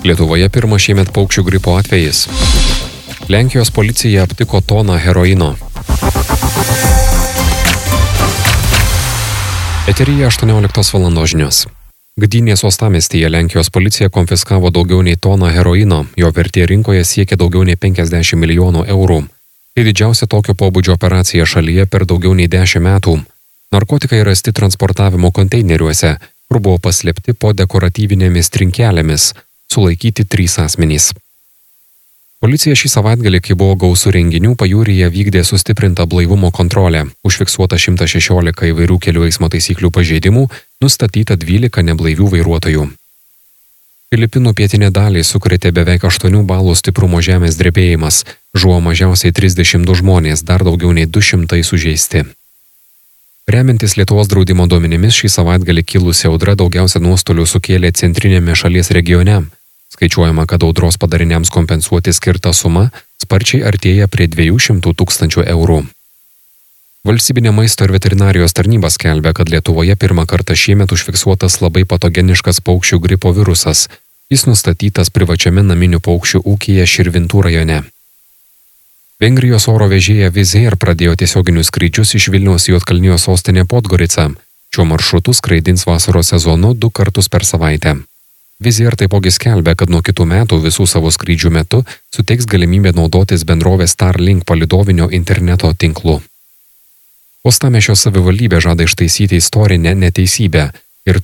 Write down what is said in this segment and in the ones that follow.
Lietuvoje pirmas šiemet paukščių gripo atvejis. Lenkijos policija aptiko toną heroino. Eteryje 18 valandos žinios. Gdynės uostamiestyje Lenkijos policija konfiskavo daugiau nei toną heroino, jo vertė rinkoje siekia daugiau nei 50 milijonų eurų. Tai didžiausia tokio pobūdžio operacija šalyje per daugiau nei 10 metų. Narkotikai rasti transportavimo konteineriuose, kur buvo paslėpti po dekoratyvinėmis trinkelėmis, sulaikyti 3 asmenys. Policija šį savaitgalį, kai buvo gausų renginių, pajūryje vykdė sustiprintą blaivumo kontrolę, užfiksuota 116 įvairių kelių eismo taisyklių pažeidimų, nustatyta 12 neblaivių vairuotojų. Filipinų pietinė dalį sukrėtė beveik 8 balų stiprumo žemės drebėjimas, žuvo mažiausiai 32 žmonės, dar daugiau nei 200 sužeisti. Remiantis Lietuvos draudimo duomenimis, šį savaitgalį kilusi audra daugiausia nuostolių sukėlė centrinėme šalies regione. Skaičiuojama, kad audros padariniams kompensuoti skirta suma sparčiai artėja prie 200 000 eurų. Valstybinė maisto ir veterinarijos tarnyba skelbia, kad Lietuvoje pirmą kartą šiemet užfiksuotas labai patogeniškas paukščių gripo virusas. Jis nustatytas privačiame naminių paukščių ūkyje Širvintų rajone. Vengrijos oro vežėja Wizz Air pradėjo tiesioginius skrydžius iš Vilniaus į Juodkalnijos sostinę Podgoricą. Šiuo maršrutu skraidins vasaros sezonu 2 kartus per savaitę. Wizz Air taipogi skelbia, kad nuo kitų metų visų savo skrydžių metu suteiks galimybę naudotis bendrovės Starlink palydovinio interneto tinklu. Uostamiesčio savivaldybė žada ištaisyti istorinę neteisybę ir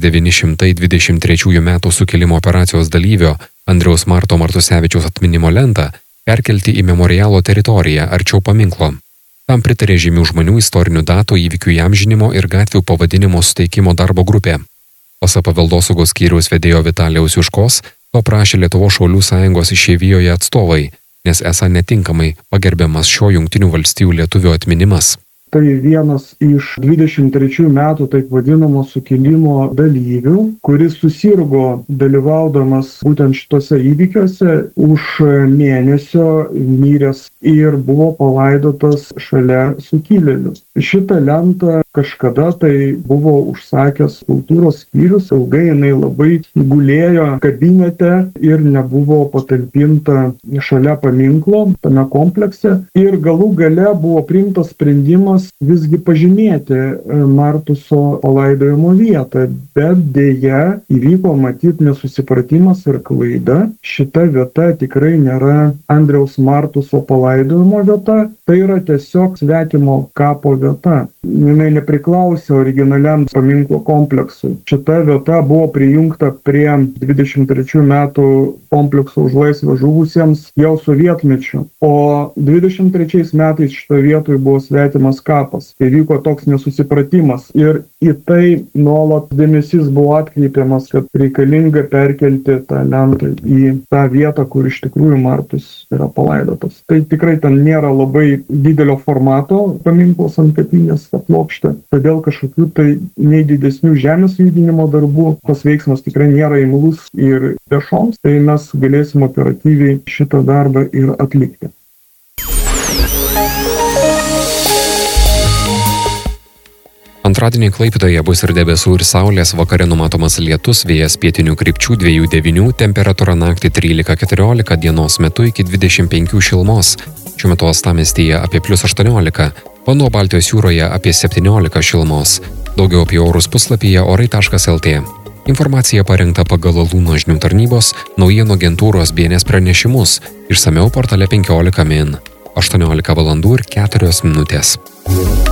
1923 metų sukilimo operacijos dalyvio Andriaus Marto Martusevičiaus atminimo lentą perkelti į memorialo teritoriją arčiau paminklo. Tam pritarė žymių žmonių istorinių datų, įvykių įamžinimo ir gatvių pavadinimo suteikimo darbo grupė. Pasak paveldosaugos skyriaus vedėjo Vitalijaus Juškos, to prašė Lietuvos šaulių sąjungos išeivijoje atstovai, nes esą netinkamai pagerbiamas šio Jungtinių valstijų lietuvių atminimas. Tai vienas iš 23 metų taip vadinamo sukilimo dalyvių, kuris susirgo dalyvaudamas būtent šitose įvykiuose, už mėnesio miręs ir buvo palaidotas šalia sukilėlių. Šitą lentą kažkada tai buvo užsakęs kultūros skyrius, ilgai jinai labai gulėjo kabinete ir nebuvo patalpinta šalia paminklo tame komplekse. Ir galų gale buvo priimtas sprendimas visgi pažymėti Martuso palaidojimo vietą, bet dėja įvyko matyt nesusipratimas ir klaida. Šita vieta tikrai nėra Andriaus Martuso palaidojimo vieta, tai yra tiesiog svetimo kapo vieta. Jinai nepriklausė originaliam paminklo kompleksui. Šita vieta buvo prijungta prie 23 metų komplekso už laisvę žuvusiems jau sovietmečiu, o 23 metais šitoje vietoje buvo svetimas kapas. Tai vyko toks nesusipratimas ir į tai nuolat dėmesys buvo atkreipiamas, kad reikalinga perkelti tą lentą į tą vietą, kur iš tikrųjų Martus yra palaidotas. Tai tikrai ten nėra labai didelio formato paminklas ant kapinės plokštė, todėl kažkokių tai nei didesnių žemės judinimo darbų, tas veiksmas tikrai nėra imlus ir viešoms, tai mes galėsim operatyviai šitą darbą ir atlikti. Antradienį Klaipėdoje bus ir debesų ir saulės, vakare numatomas lietus, vėjas pietinių krypčių 2–9, temperatūra naktį 13–14, dienos metu iki 25 šilumos. Šiuo metu uostamiestyje apie +18, vanduo Baltijos jūroje apie 17 šilumos. Daugiau apie orus puslapyje orai.lt. Informacija parengta pagal Lūno žinių tarnybos, naujienų agentūros BNS pranešimus, išsamiau portale 15 min. 18 valandų ir 4 minutės.